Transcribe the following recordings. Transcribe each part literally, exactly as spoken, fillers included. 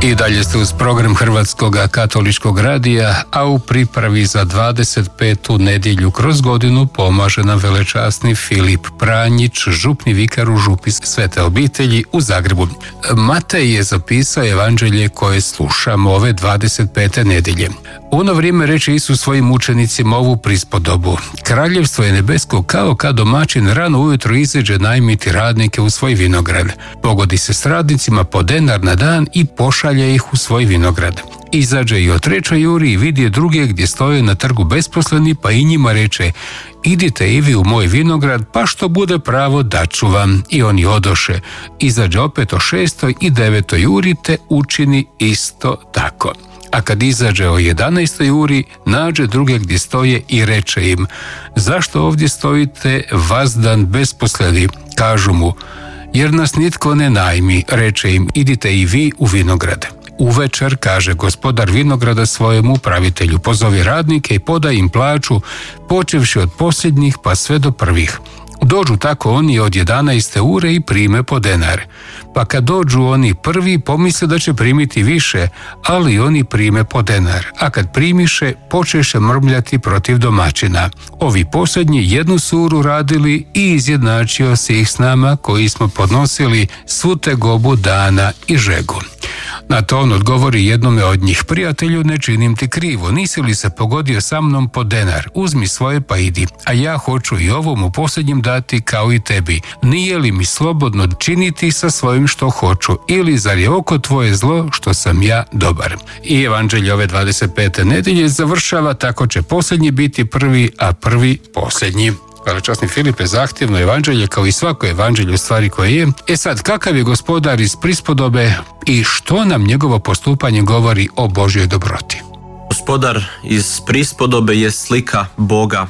I dalje ste uz program Hrvatskog katoličkog radija, a u pripravi za dvadeset petu nedjelju kroz godinu pomaže nam velečasni Filip Pranjić, župni vikar u župi Svete obitelji u Zagrebu. Matej je zapisao evanđelje koje slušamo ove dvadeset pete nedjelje. U ono vrijeme reče Isus svojim učenicima ovu prispodobu: Kraljevstvo je nebesko kao kad domaćin rano ujutro izađe najmiti radnike u svoj vinograd. Pogodi se s radnicima po denar na dan i pošalje ih u svoj vinograd. Izađe i otreća juri i vidi druge gdje stoje na trgu besposleni, pa i njima reče: idite i vi u moj vinograd, pa što bude pravo daću vam. I oni odoše. Izađe opet o šestoj i devetoj juri te učini isto tako. A kad izađe o jedanaestoj uri, nađe druge gdje stoje i reče im: zašto ovdje stojite vazdan besposleni? Kažu mu: jer nas nitko ne najmi. Reče im: idite i vi u vinograd. Uvečer kaže gospodar vinograda svojemu upravitelju: pozovi radnike i podaj im plaću, počevši od posljednjih pa sve do prvih. Dođu tako oni od jedanaeste ure i prime po denar. Pa kad dođu oni prvi, pomisle da će primiti više, ali oni prime po denar. A kad primiše, počeše mrmljati protiv domaćina: ovi posljednji jednu suru radili i izjednačio se ih s nama koji smo podnosili svu tegobu dana i žegu. Na to on odgovori jednome od njih: prijatelju, ne činim ti krivo, nisi li se pogodio sa mnom po denar? Uzmi svoje pa idi, a ja hoću i ovomu posljednjem dati kao i tebi. Nije li mi slobodno činiti sa svojim što hoću, ili zar je oko tvoje zlo što sam ja dobar? I evanđelje ove dvadeset pete nedjelje završava: tako će posljednji biti prvi, a prvi posljednji. Velečasni Filipe, zahtjevno evanđelje kao i svako evanđelje u stvari koje je. E sad, kakav je gospodar iz prispodobe i što nam njegovo postupanje govori o Božjoj dobroti? Gospodar iz prispodobe je slika Boga.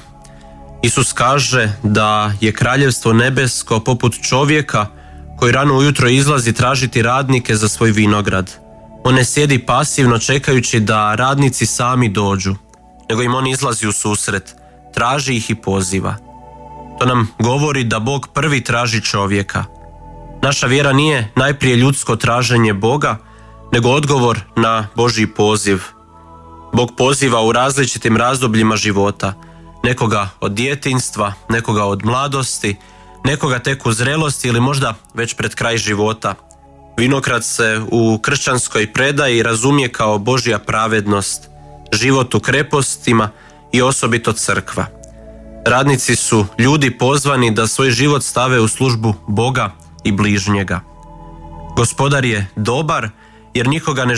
Isus kaže da je kraljevstvo nebesko poput čovjeka koji rano ujutro izlazi tražiti radnike za svoj vinograd. On ne sjedi pasivno čekajući da radnici sami dođu, nego im on izlazi u susret, traži ih i poziva. To nam govori da Bog prvi traži čovjeka. Naša vjera nije najprije ljudsko traženje Boga, nego odgovor na Božji poziv. Bog poziva u različitim razdobljima života. Nekoga od djetinjstva, nekoga od mladosti, nekoga tek u zrelosti ili možda već pred kraj života. Vinograd se u kršćanskoj predaji razumije kao Božja pravednost, život u krepostima i osobito crkva. Radnici su ljudi pozvani da svoj život stave u službu Boga i bližnjega. Gospodar je dobar jer nikoga ne